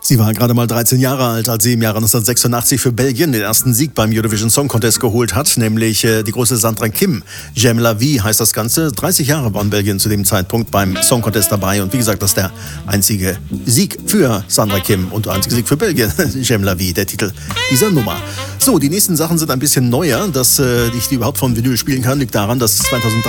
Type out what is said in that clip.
Sie war gerade mal 13 Jahre alt, als sie im Jahre 1986 für Belgien den ersten Sieg beim Eurovision Song Contest geholt hat, nämlich die große Sandra Kim. J'aime la vie heißt das Ganze. 30 Jahre war in Belgien zu dem Zeitpunkt beim Song Contest dabei. Und wie gesagt, das ist der einzige Sieg für Sandra Kim und der einzige Sieg für Belgien. J'aime la vie, der Titel dieser Nummer. So, die nächsten Sachen sind ein bisschen neuer. Dass ich die überhaupt vom Vinyl spielen kann, liegt daran, dass 2003